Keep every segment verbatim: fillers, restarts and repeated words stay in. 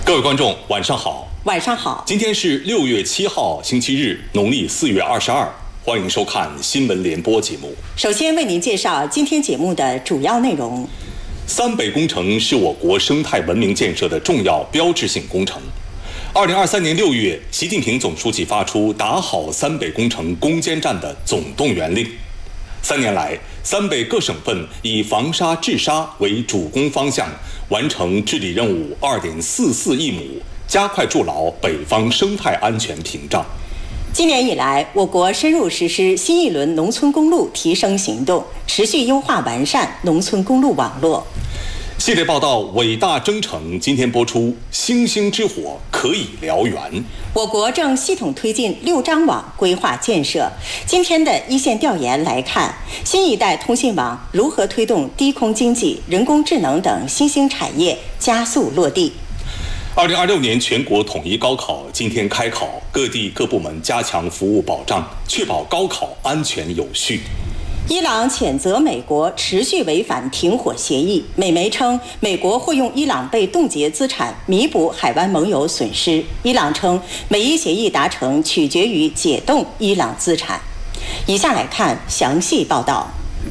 各位观众，晚上好。 晚上好。 今天是六月七号，星期日，农历四月二十二。欢迎收看新闻联播节目。 首先为您介绍今天节目的主要内容。 三北工程是我国生态文明建设的重要标志性工程。二零二三年六月，习近平总书记发出打好三北工程攻坚战的总动员令。三年来，三北各省份以防沙治沙为主攻方向，完成治理任务二点四四亿亩，加快筑牢北方生态安全屏障。 今年以来，我国深入实施新一轮农村公路提升行动，持续优化完善农村公路网络。 系列报道《伟大征程》今天播出，星星之火可以燎原。 我国正系统推进六张网规划建设。今天的一线调研来看，新一代通信网如何推动低空经济、人工智能等新兴产业加速落地。 二零二六年全国统一高考今天开考，各地各部门加强服务保障，确保高考安全有序。 伊朗谴责美国持续违反停火协议，美媒称美国会用伊朗被冻结资产弥补海湾盟友损失。伊朗称美伊协议达成取决于解冻伊朗资产。以下来看详细报道。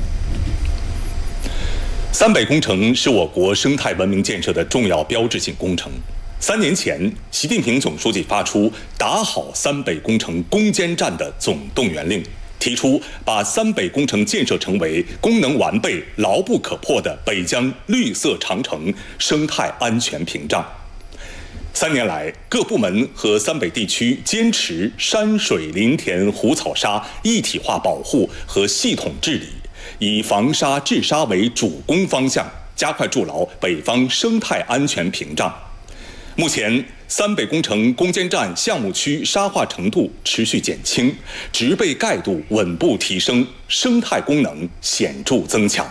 三北工程是我国生态文明建设的重要标志性工程。三年前，习近平总书记发出打好三北工程攻坚战的总动员令，提出把三北工程建设成为功能完备、牢不可破的北疆绿色长城生态安全屏障。三年来，各部门和三北地区坚持山水林田湖草沙一体化保护和系统治理，以防沙治沙为主攻方向，加快筑牢北方生态安全屏障。目前，三北工程攻坚战项目区沙化程度持续减轻，植被盖度稳步提升，生态功能显著增强。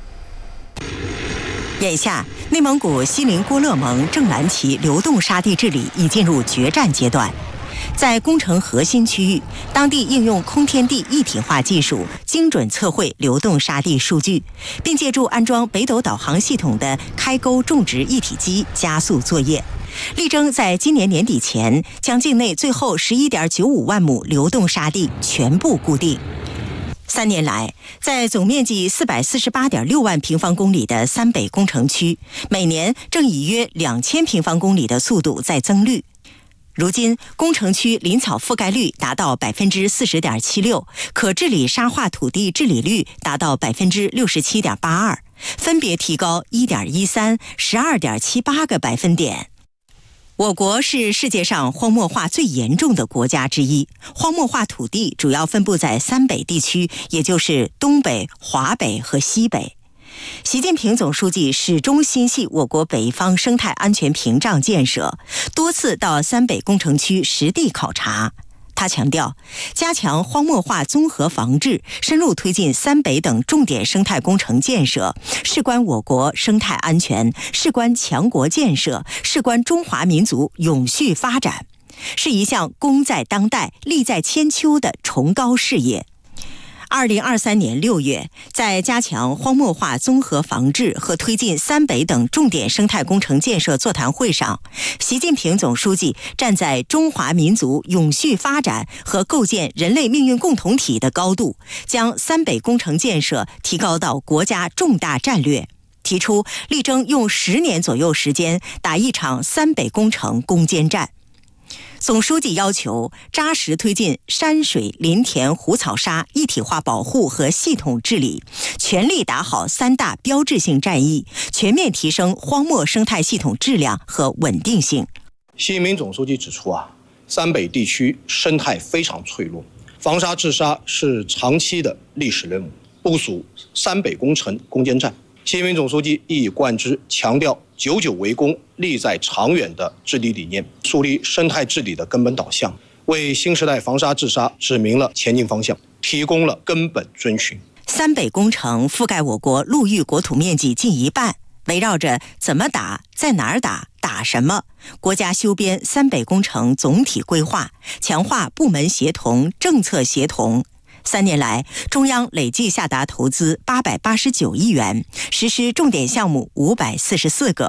眼下，内蒙古锡林郭勒盟正蓝旗流动沙地治理已进入决战阶段。在工程核心区域，当地应用空天地一体化技术，精准测绘流动沙地数据，并借助安装北斗导航系统的开沟种植一体机加速作业，力争在今年年底前将境内最后十一点九五万亩流动沙地全部固定。三年来，在总面积四百四十八点六万平方公里的三北工程区，每年正以约两千平方公里的速度在增绿。如今，工程区林草覆盖率达到百分之四十点七六，可治理沙化土地治理率达到百分之六十七点八二，分别提高一点一三、十二点七八个百分点。我国是世界上荒漠化最严重的国家之一，荒漠化土地主要分布在三北地区，也就是东北、华北和西北。习近平总书记始终心系我国北方生态安全屏障建设，多次到三北工程区实地考察。他强调，加强荒漠化综合防治，深入推进三北等重点生态工程建设，事关我国生态安全，事关强国建设，事关中华民族永续发展，是一项功在当代、利在千秋的崇高事业。二零二三年六月，在加强荒漠化综合防治和推进三北等重点生态工程建设座谈会上，习近平总书记站在中华民族永续发展和构建人类命运共同体的高度，将三北工程建设提高到国家重大战略，提出力争用十年左右时间打一场三北工程攻坚战。总书记要求扎实推进山水林田湖草沙一体化保护和系统治理，全力打好三大标志性战役，全面提升荒漠生态系统质量和稳定性。 习近平总书记指出啊，三北地区生态非常脆弱，防沙治沙是长期的历史任务，部署三北工程攻坚战。习近平总书记一以贯之，强调久久为功、利在长远的治理理念，树立生态治理的根本导向，为新时代防沙治沙指明了前进方向，提供了根本遵循。 三北工程覆盖我国陆域国土面积近一半，围绕着怎么打、在哪儿打、打什么，国家修编三北工程总体规划，强化部门协同、政策协同。三年来，中央累计下达投资八百八十九亿元，实施重点项目五百四十四个。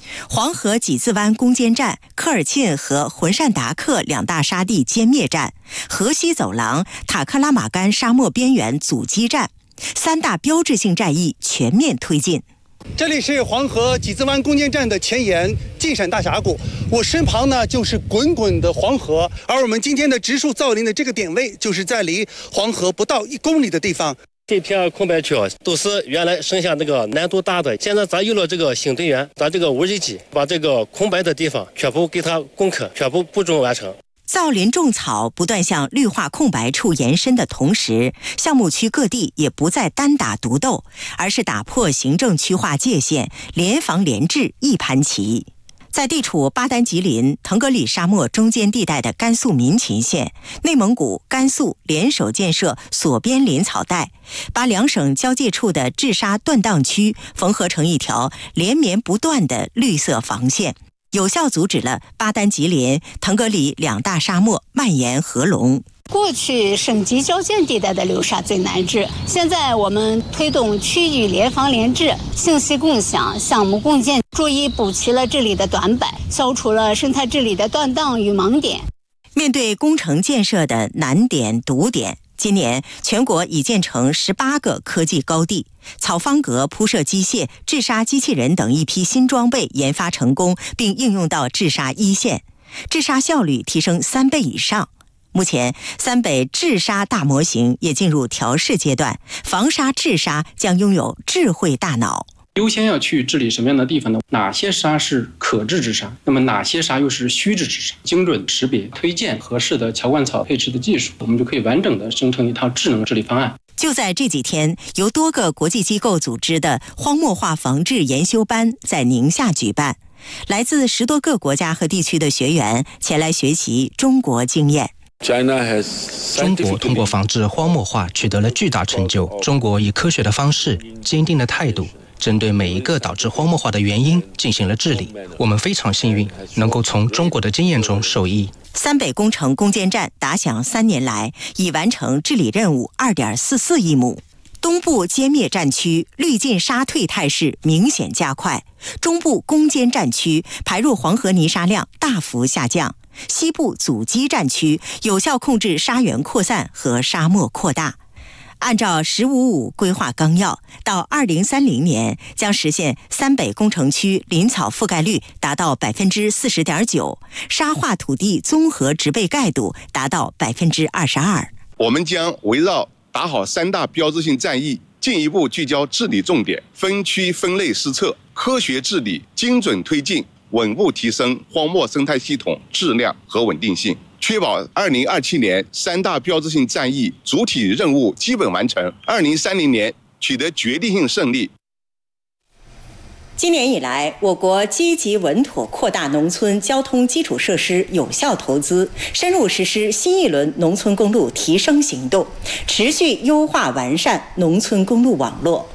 黄河几字湾攻坚战、科尔沁和浑善达克两大沙地歼灭战、河西走廊、塔克拉玛干沙漠边缘阻击战，三大标志性战役全面推进。 这里是黄河几字湾攻坚战的前沿晋陕大峡谷，我身旁呢就是滚滚的黄河，而我们今天的植树造林的这个点位，就是在离黄河不到一公里的地方。 这片空白区啊，都是原来剩下那个难度大的，现在咱有了这个新队员，咱这个无人机把这个空白的地方全部给它攻克，全部步骤完成。 造林种草不断向绿化空白处延伸的同时，项目区各地也不再单打独斗，而是打破行政区划界限，联防联治一盘棋。在地处巴丹吉林、腾格里沙漠中间地带的甘肃民勤县，内蒙古、甘肃联手建设锁边林草带，把两省交界处的治沙断档区缝合成一条连绵不断的绿色防线，有效阻止了巴丹吉林、腾格里两大沙漠蔓延合拢。 过去省级交界地带的流沙最难治，现在我们推动区域联防联治、信息共享、项目共建，逐一补齐了治理的短板，消除了生态治理的断档与盲点。 面对工程建设的难点堵点，今年全国已建成十八个科技高地，草方格铺设机械、治沙机器人等一批新装备研发成功，并应用到治沙一线，治沙效率提升三倍以上。目前，三北治沙大模型也进入调试阶段，防沙治沙将拥有智慧大脑。 优先要去治理什么样的地方呢？哪些沙是可治之沙？那么哪些沙又是虚治之沙？精准识别，推荐合适的乔灌草配置的技术，我们就可以完整的生成一套智能治理方案。 就在这几天，由多个国际机构组织的荒漠化防治研修班在宁夏举办，来自十多个国家和地区的学员前来学习中国经验。 中国通过防治荒漠化取得了巨大成就。中国以科学的方式、坚定的态度，针对每一个导致荒漠化的原因进行了治理。我们非常幸运，能够从中国的经验中受益。 三北工程攻坚战打响三年来，已完成治理任务 二点四四亿亩。东部歼灭战区绿进沙退态势明显加快，中部攻坚战区排入黄河泥沙量大幅下降，西部阻击战区有效控制沙源扩散和沙漠扩大。按照“十五五”规划纲要，到二零三零年将实现三北工程区林草覆盖率达到百分之四十点九，沙化土地综合植被盖度达到百分之二十二。 我们将围绕打好三大标志性战役，进一步聚焦治理重点，分区分类施策，科学治理，精准推进，稳步提升荒漠生态系统质量和稳定性，确保二零二七年三大标志性战役主体任务基本完成，二零三零年取得决定性胜利。 今年以来，我国积极稳妥扩大农村交通基础设施有效投资，深入实施新一轮农村公路提升行动，持续优化完善农村公路网络。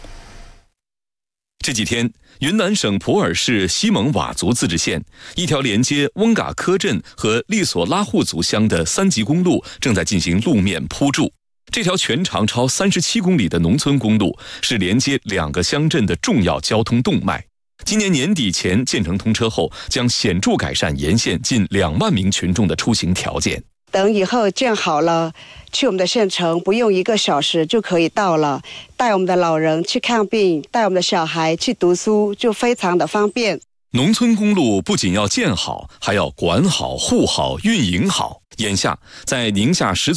这几天，云南省普洱市西蒙佤族自治县一条连接翁嘎科镇和利索拉护族乡的三级公路正在进行路面铺筑。这条全长超三十七公里的农村公路是连接两个乡镇的重要交通动脉。今年年底前建成通车后，将显著改善沿线近两万名群众的出行条件。 等以后建好了，去我们的县城不用一个小时就可以到了，带我们的老人去看病，带我们的小孩去读书，就非常的方便。 农村公路不仅要建好，还要管好、护好、运营好。眼下，在宁夏十